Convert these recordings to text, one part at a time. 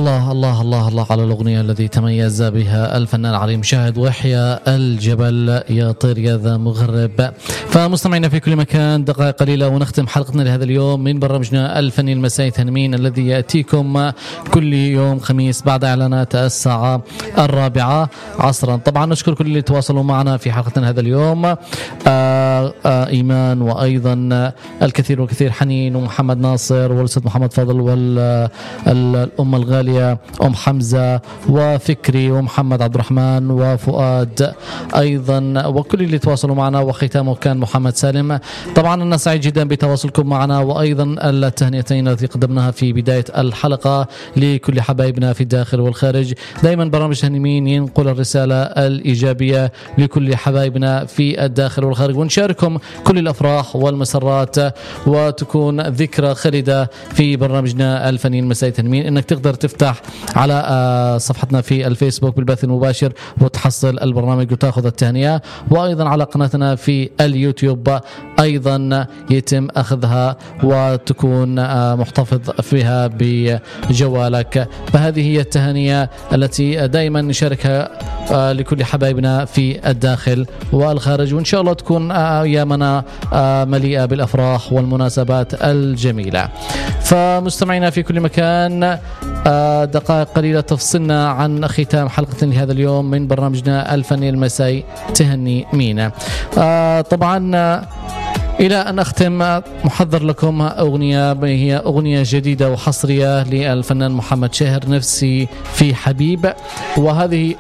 الله الله الله الله على الأغنية التي تميز بها الفنان علي مشاهد. ويحيى الجبل يا طير يا ذا مغرب. فمستمعينا في كل مكان، دقائق قليلة ونختم حلقتنا لهذا اليوم من برنامجنا الفني المسائي تنمين، الذي يأتيكم كل يوم خميس بعد إعلانات الساعة 4 عصرا. طبعا نشكر كل اللي تواصلوا معنا في حلقتنا هذا اليوم، إيمان، وأيضا الكثير والكثير، حنين ومحمد ناصر والأستاذ محمد فضل والأم الغالية أم حمزة وفكري ومحمد عبد الرحمن وفؤاد أيضا، وكل اللي تواصلوا معنا، وختامه كان محمد سالم. طبعا أنا سعيد جدا بتواصلكم معنا، وأيضا التهنئتين التي قدمناها في بداية الحلقة لكل حبايبنا في الداخل والخارج. دائما برنامج تنمين ينقل الرسالة الإيجابية لكل حبايبنا في الداخل والخارج، ونشاركهم كل الأفراح والمسرات، وتكون ذكرى خالدة في برنامجنا الفني المسائي تنمين. انك تقدر تفتح على صفحتنا في الفيسبوك بالبث المباشر وتحصل البرنامج وتاخذ التهنئة، وايضا على قناتنا في اليوتيوب ايضا يتم اخذها وتكون محتفظ فيها بجوالك. فهذه هي التهنئة التي دائما نشاركها لكل حبايبنا في الداخل والخارج، وان شاء الله تكون ايامنا مليئة بالافراح والمناسبات الجميلة. فمستمعينا في كل مكان، دقائق قليلة تفصلنا عن ختام حلقة لهذا اليوم من برنامجنا الفني المسائي تهني مينا. طبعا إلى أن أختم محضر لكم أغنية، هي أغنية جديدة وحصرية للفنان محمد شاهر، نفسي في حبيب. وهذه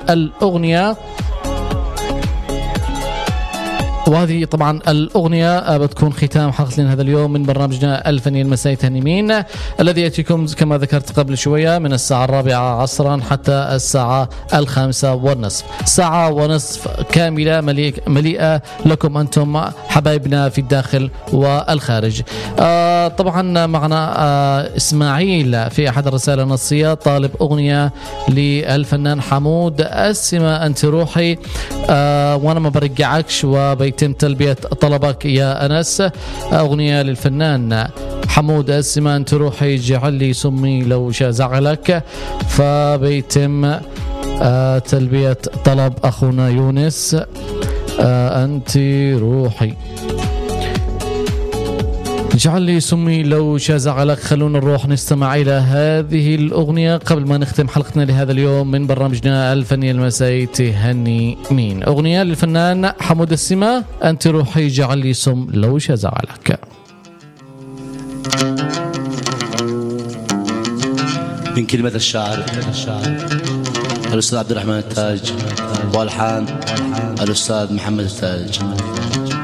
طبعا الأغنية بتكون ختام حلقتنا هذا اليوم من برنامجنا الفني المسائي تهنيمين، الذي يأتيكم كما ذكرت قبل شوية من الساعة 4 عصرا حتى الساعة 5:30، ساعة ونصف كاملة مليئة لكم أنتم حبايبنا في الداخل والخارج. طبعا معنا إسماعيل في أحد الرسائل النصية طالب أغنية للفنان حمود السما أنت روحي، وأنا ما برجعكش وبيتم تلبية طلبك يا أنس. أغنية للفنان حمود السما أنت روحي جعل لي سمي لو شازعلك، فبيتم تلبية طلب أخونا يونس أنت روحي جعل لي سمي لو شازعلك. خلونا نروح نستمع إلى هذه الأغنية قبل ما نختم حلقتنا لهذا اليوم من برنامجنا الفني المسائي تهني مين. أغنية للفنان حمود السما أنت روحي جعل لي سم لو شازعلك. من كلمة الشاعر الأستاذ عبد الرحمن التاج، والحان الأستاذ محمد التاج.